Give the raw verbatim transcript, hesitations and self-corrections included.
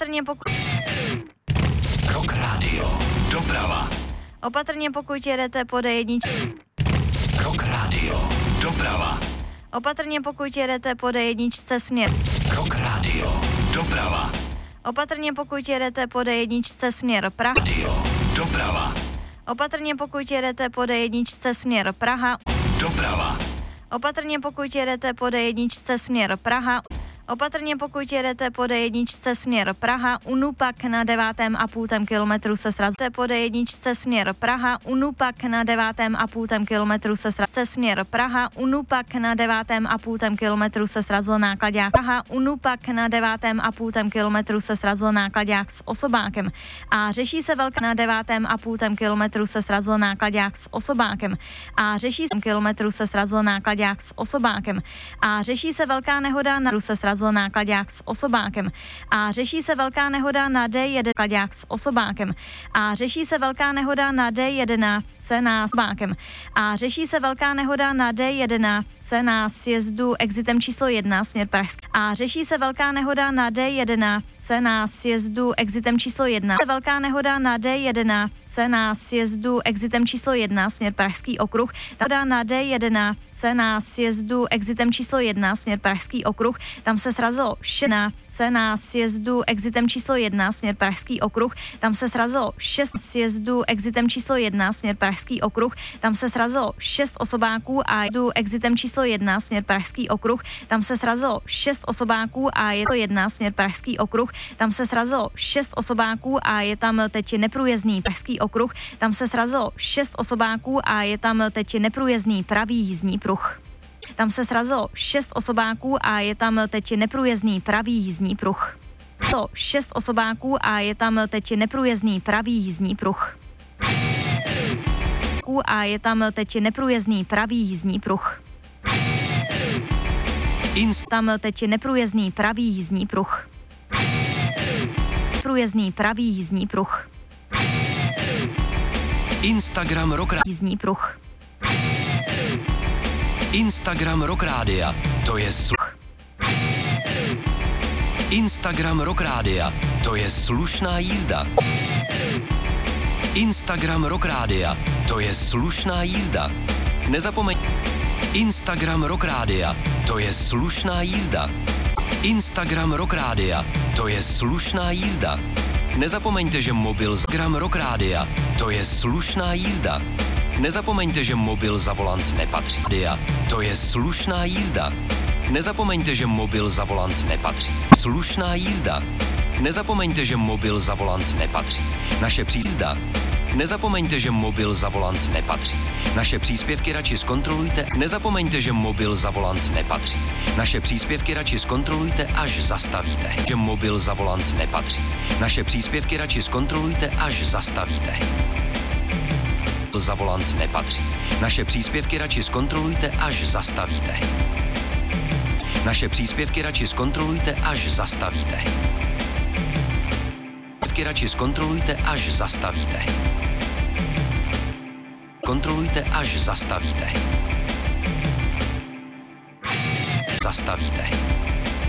Opatrně pokud... Rock Radio. Doprava. Opatrně pokud jedete po dé jedna. Rock Radio. Doprava. Opatrně pokud jedete po dé jedna směr. Rock Radio. Doprava. Opatrně pokud jedete po dé jedna směr Praha. Radio. Doprava. Opatrně pokud jedete po dé jedna směr Praha. Doprava. Opatrně pokud jedete po dé jedna směr Praha. Opatrně pokud jedete po dé jedna směr Praha, Unupak na devátém a půltém kilometru se srazíte po dé jedna směr Praha, Unupak na devátém a půltém kilometru se srazíte směr Praha, Unupak na devátém a půltém kilometru se srazil náklaďák Praha, Unupak na devátém a půltém kilometru se srazil náklaďák s osobákem a řeší se velká na devátém a půltém kilometru se srazil náklaďák s osobákem a řeší se kilometru se srazil náklaďák s osobákem a řeší se velká nehoda na se srazil náklaďák s osobákem a řeší se velká nehoda na dé jedna náklaďák s osobákem a řeší se velká nehoda na dé jedenáct na osobákem a řeší se velká nehoda na dé jedenáct na sjezdu exitem číslo jedna směr Pražský a řeší se velká nehoda na dé jedenáct na sjezdu exitem číslo jedna velká nehoda na dé jedenáct na sjezdu exitem číslo jedna směr Pražský okruh nehoda na dé jedenáct na sjezdu exitem číslo jedna směr Pražský okruh tam se srazilo šestnáct na sjezdu exitem číslo jedna směr Pražský okruh, tam se srazilo šest sjezdu exitem číslo jedna směr Pražský okruh, tam se srazilo šest osobáků a jedu exitem číslo jedna směr Pražský okruh, tam se srazilo šest osobáků a je to jedna směr Pražský okruh, tam se srazilo šest osobáků a je tam teď neprůjezdný Pražský okruh, tam se srazilo šest osobáků a je tam teď neprůjezdný pravý jízdní pruh. Tam se srazilo šest osobáků a je tam teď neprůjezdný pravý jízdní pruh. To šest osobáků a je tam teď neprůjezdný pravý jízdní pruh. A je tam teď neprůjezdný pravý jízdní pruh. Inst- tam teď neprůjezdný pravý jízdní pruh. Průjezdný pravý jízdní pruh. Instagram Rock Radio. Jízdní pruh. Instagram Rock Rádia, to je sluch. Instagram Rock Rádia, to je slušná jízda. Instagram Rock Rádia, to je slušná jízda. Nezapomeň. Instagram Rock Rádia, to je slušná jízda. Instagram Rock Rádia, to je slušná jízda. Nezapomeňte, že mobil Instagram Rock Rádia, to je slušná jízda. Nezapomeňte, že mobil za volant nepatří. Dia, to je slušná jízda. Nezapomeňte, že mobil za volant nepatří. Slušná jízda. Nezapomeňte, že mobil za volant nepatří. Naše přízda. Nezapomeňte, že mobil za volant nepatří. Naše příspěvky radši zkontrolujte. Nezapomeňte, že mobil za volant nepatří. Naše příspěvky radši zkontrolujte, až zastavíte. Že mobil za volant nepatří. Naše příspěvky radši zkontrolujte, až zastavíte. Za volant nepatří. Naše příspěvky radši zkontrolujte, až zastavíte. Naše příspěvky radši zkontrolujte, až zastavíte. Příspěvky radši zkontrolujte, až zastavíte. Kontrolujte, až zastavíte. Zastavíte.